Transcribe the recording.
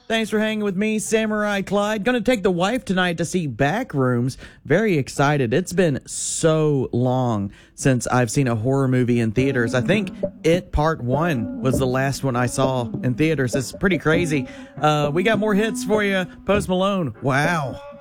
Thanks for hanging with me, Samurai Clyde. Gonna take the wife tonight to see Backrooms. Very excited. It's been so long since I've seen a horror movie in theaters. I think It Part 1 was the last one I saw in theaters. It's pretty crazy. We got more hits for you. Post Malone. Wow.